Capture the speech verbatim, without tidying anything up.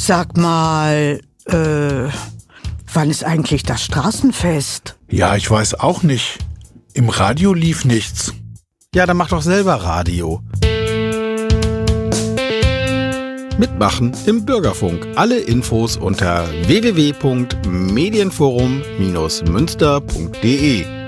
Sag mal, äh, wann ist eigentlich das Straßenfest? Ja, ich weiß auch nicht. Im Radio lief nichts. Ja, dann mach doch selber Radio. Mitmachen im Bürgerfunk. Alle Infos unter w w w punkt medienforum Bindestrich münster punkt d e.